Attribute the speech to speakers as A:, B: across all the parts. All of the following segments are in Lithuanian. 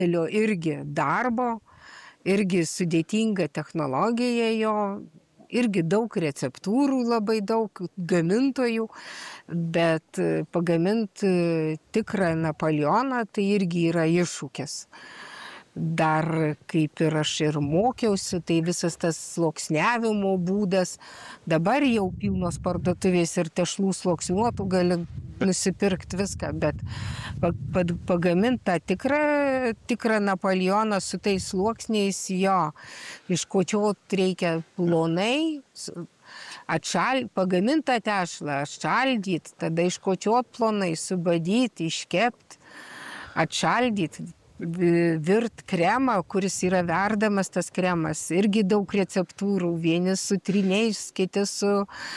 A: irgi darbo, irgi sudėtinga technologija jo, irgi daug receptūrų, labai daug gamintojų, bet pagaminti tikrą Napoleoną tai irgi yra iššūkis. Dar kaip ir aš ir mokiausi, tai visas tas sluoksniavimo būdas, dabar jau pilnos parduotuvės ir tešlų sluoksniuotų gali nusipirkti viską, bet pagaminti tą tikrą Napoleoną su tais sluoksniais, jo, iškočiot reikia plonai, pagamintą tešlą, atšaldyti, tada iškočiot plonai, subadyti, iškepti, atšaldyti, virt kremą, kuris yra verdamas tas kremas. Irgi daug receptūrų, vieni su tryniais, kiti su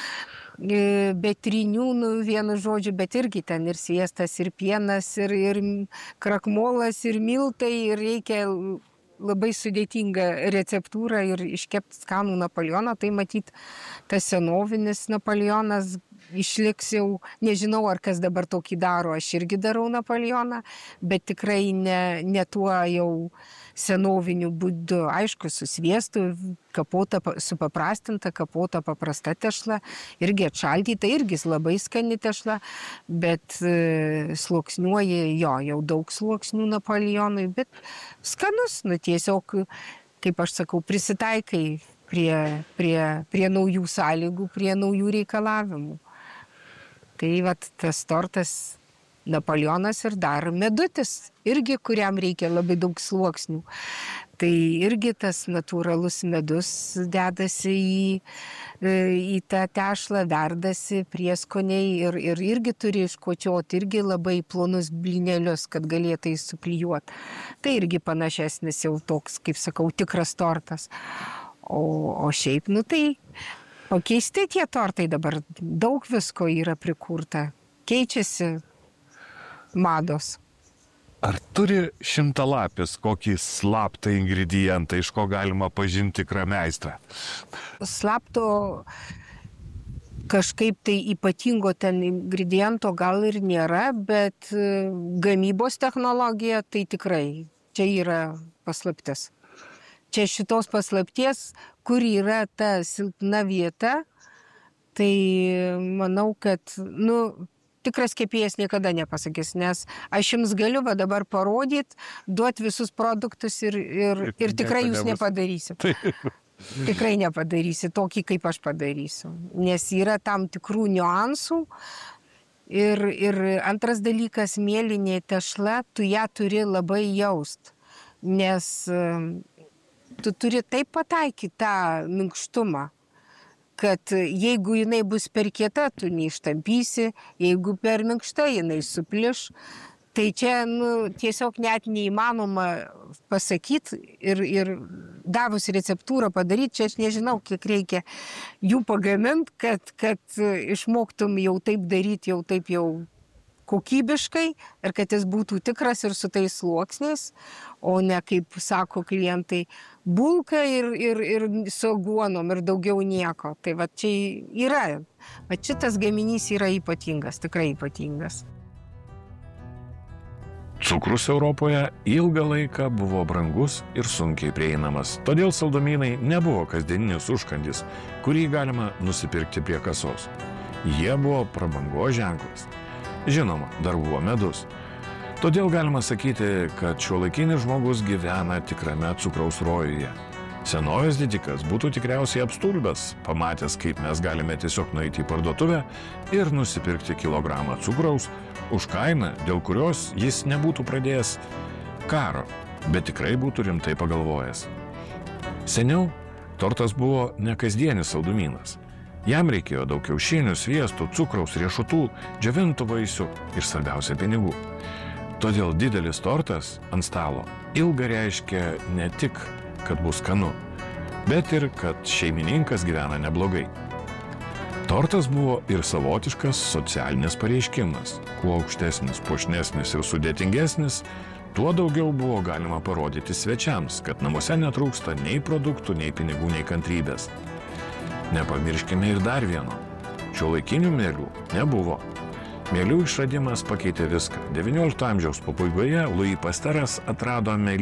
A: be trynių, vienu žodžiu, bet irgi ten ir sviestas, ir pienas, ir krakmolas, ir miltai, ir reikia labai sudėtinga receptūra ir iškepti skanų Napoleoną, tai matyt, tas senovinis Napoleonas išliks jau, nežinau, ar kas dabar tokį daro, aš irgi darau Napoleoną, bet tikrai ne tuo jau senoviniu būdu, aišku, su sviestu, kapota, supaprastinta, kapota paprasta tešla, irgi atšaldyta, irgi labai skani tešla, bet sluoksniuoja, jau daug sluoksnių Napoleonui, bet skanus, tiesiog, kaip aš sakau, prisitaikai prie naujų sąlygų, prie naujų reikalavimų. Tai vat tas tortas Napoleonas ir dar medutis, irgi kuriam reikia labai daug sluoksnių. Tai irgi tas natūralus medus dedasi į tą tešlą, verdasi prieskoniai ir irgi turi iškočioti, irgi labai plonus blynelius, kad galėtų suklijuoti. Tai irgi panašesnis jau toks, kaip sakau, tikras tortas. O šiaip, tai pakeisti tie tortai dabar, daug visko yra prikurta, keičiasi mados.
B: Ar turi šimtalapis kokį slaptą ingredientą, iš ko galima pažinti tikrą meistrą?
A: Slapto kažkaip tai ypatingo ten ingrediento gal ir nėra, bet gamybos technologija tai tikrai, čia yra paslaptis. Čia šitos paslapties, kur yra ta silpna vieta, tai manau, kad, tikras kepėjas niekada nepasakys, nes aš jums galiu dabar parodyti, duoti visus produktus ir tikrai jūs nepadarysit. Tikrai nepadarysit tokį, kaip aš padarysiu. Nes yra tam tikrų niuansų ir antras dalykas, mėlynė tešla, tu ją turi labai jaust, nes tu turi taip pataikyti tą minkštumą, kad jeigu jinai bus per kieta, tu neištampysi, jeigu per minkšta, jinai supliš. Tai čia tiesiog net neįmanoma pasakyti ir davus receptūrą padaryti, čia aš nežinau, kiek reikia jų pagaminti, kad išmoktum jau taip daryti, jau taip jau kokybiškai ir kad jis būtų tikras ir su tais sluoksniais, o ne, kaip sako klientai, bulka ir su aguonom ir daugiau nieko. Tai va čia yra, va šitas gaminys yra ypatingas, tikrai ypatingas.
B: Cukrus Europoje ilgą laiką buvo brangus ir sunkiai prieinamas, todėl saldumynai nebuvo kasdieninis užkandis, kurį galima nusipirkti prie kasos. Jie buvo prabangos ženklas. Žinoma, dar buvo medus. Todėl galima sakyti, kad šiuolaikinis žmogus gyvena tikrame cukraus rojuje. Senovės didikas būtų tikriausiai apstulbęs, pamatęs, kaip mes galime tiesiog nueiti į parduotuvę ir nusipirkti kilogramą cukraus už kainą, dėl kurios jis nebūtų pradėjęs karo, bet tikrai būtų rimtai pagalvojęs. Seniau tortas buvo ne kasdienis saldumynas. Jam reikėjo daug kiaušinių, sviestų, cukraus, riešutų, džiovintų vaisių ir svarbiausia pinigų. Todėl didelis tortas ant stalo ilga reiškia ne tik, kad bus skanu, bet ir, kad šeimininkas gyvena neblogai. Tortas buvo ir savotiškas socialinis pareiškimas. Kuo aukštesnis, puošnesnis ir sudėtingesnis, tuo daugiau buvo galima parodyti svečiams, kad namuose netrūksta nei produktų, nei pinigų, nei kantrybės. Nepamirškime ir dar vieno. Šiuolaikinių mielių nebuvo. Mielių išradimas pakeitė viską. XIX amžiaus pabaigoje Louis Pasteras atrado